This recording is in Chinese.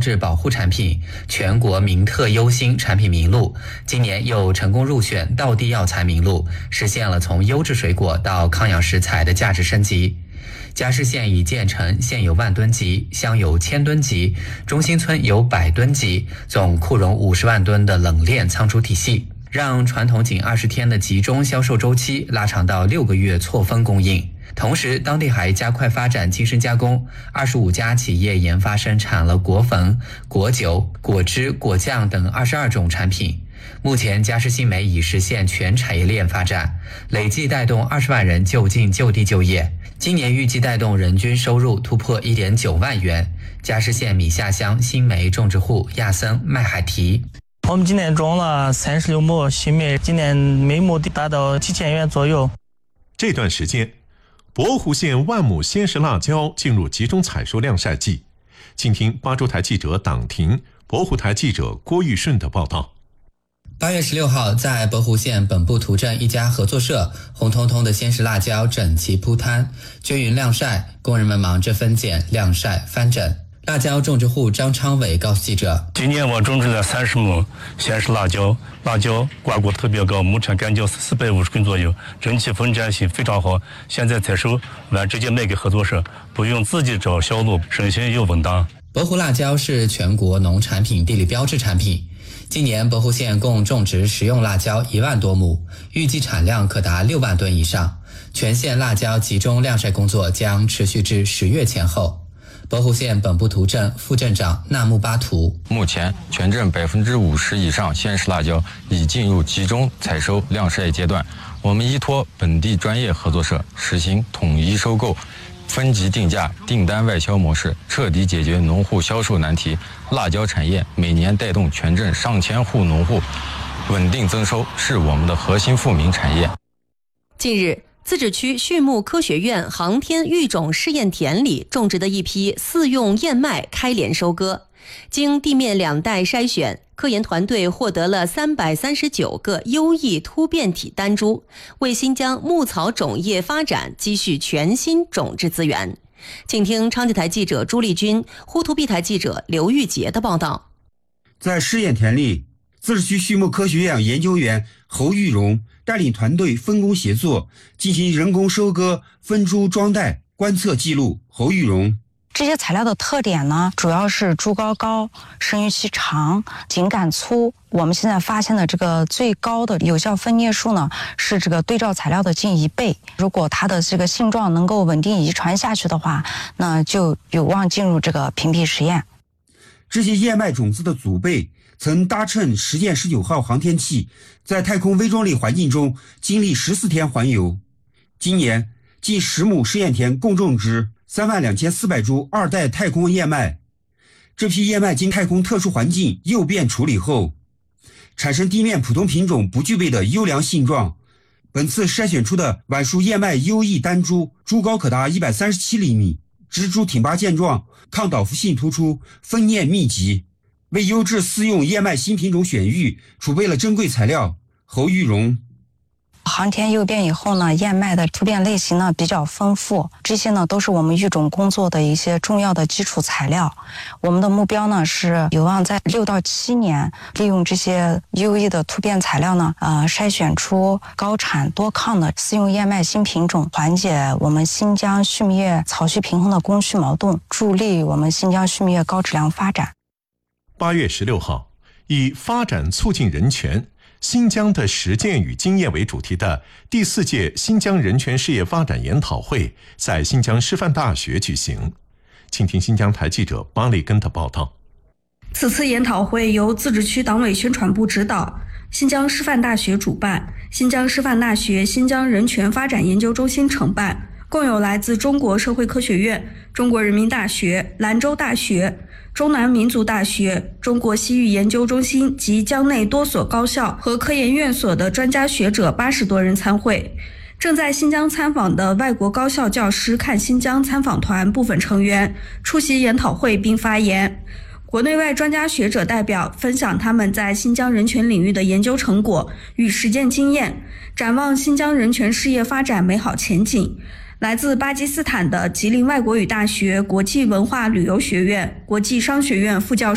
志保护产品全国名特优新产品名录，今年又成功入选道地药材名录，实现了从优质水果到康养食材的价值升级。嘉释县已建成现有10000吨级、乡有1000吨级、中心村有100吨级，总库容50万吨的冷链仓储体系，让传统仅20天的集中销售周期拉长到6个月错峰供应。同时，当地还加快发展精深加工，25家企业研发生产了果粉、果酒、果汁、果酱等22种产品。目前，嘉释新媒已实现全产业链发展，累计带动20万人就近就地就业。今年预计带动人均收入突破1.9万元。嘉释县米下乡新媒种植户亚森麦海提。 我们今年种了36亩新媒，今年每亩地达到7000元左右。 这段时间，博湖县万亩鲜食辣椒进入集中采收晾晒季。请听巴州台记者党婷、博湖台记者郭玉顺的报道。 8月16号，在博湖县本部图镇一家合作社，红彤彤的鲜食辣椒整齐铺摊，均匀晾晒，工人们忙着分拣、晾晒、翻整。辣椒种植户张昌伟告诉记者， 今年我种植了30亩鲜食辣椒，辣椒挂果特别高，亩产干椒450斤左右，整体分展性非常好。现在采收完直接卖给合作社，不用自己找销路，省心又稳当。 博湖辣椒是全国农产品地理标志产品。今年博湖县共种植食用辣椒1万多亩，预计产量可达6万吨以上。全县辣椒集中晾晒工作将持续至10月前后。博湖县本部图镇副镇长纳木巴图， 目前全镇50%以上鲜食辣椒已进入集中采收晾晒阶段。我们依托本地专业合作社，实行统一收购、分级定价、订单外销模式，彻底解决农户销售难题。辣椒产业每年带动全镇上千户农户稳定增收，是我们的核心富民产业。 近日，自治区畜牧科学院航天育种试验田里种植的一批饲用燕麦开镰收割，经地面2代筛选，科研团队获得了339个优异突变体单株，为新疆牧草种业发展积蓄全新种质资源。请听昌吉台记者朱丽君、呼图壁台记者刘玉杰的报道。 在试验田里，自治区畜牧科学院研究员侯玉荣带领团队分工协作，进行人工收割、分株装袋、观测记录。侯玉荣， 这些材料的特点呢，主要是株高高、生育期长、茎秆粗。我们现在发现的这个最高的有效分蘖数呢，是这个对照材料的近1倍。如果它的这个性状能够稳定遗传下去的话，那就有望进入这个评比实验。 这些燕麦种子的祖辈曾搭乘实验19号航天器，在太空微重力环境中经历14天环游。今年近10亩试验田共种植32400株2代太空燕麦。这批燕麦经太空特殊环境诱变处理后，产生地面普通品种不具备的优良性状。本次筛选出的晚熟燕麦优异单株，株高可达137厘米，植株挺拔健壮，抗倒伏性突出，分蘖密集，为优质饲用燕麦新品种选育储备了珍贵材料。侯玉荣， 航天诱变以后呢，燕麦的突变类型呢比较丰富，这些呢都是我们育种工作的一些重要的基础材料。我们的目标呢是有望在6到7年，利用这些优异的突变材料呢，筛选出高产多抗的饲用燕麦新品种，缓解我们新疆畜牧业草畜平衡的供需矛盾，助力我们新疆畜牧业高质量发展。 8月16号，以发展促进人权新疆的实践与经验为主题的第4届新疆人权事业发展研讨会在新疆师范大学举行。请听新疆台记者巴里根的报道。 此次研讨会由自治区党委宣传部指导，新疆师范大学主办，新疆师范大学新疆人权发展研究中心承办，共有来自中国社会科学院、中国人民大学、兰州大学、中南民族大学、中国西域研究中心及疆内多所高校和科研院所的专家学者80多人参会。正在新疆参访的外国高校教师看新疆参访团部分成员出席研讨会并发言。国内外专家学者代表分享他们在新疆人权领域的研究成果与实践经验，展望新疆人权事业发展美好前景。来自巴基斯坦的吉林外国语大学国际文化旅游学院、国际商学院副教授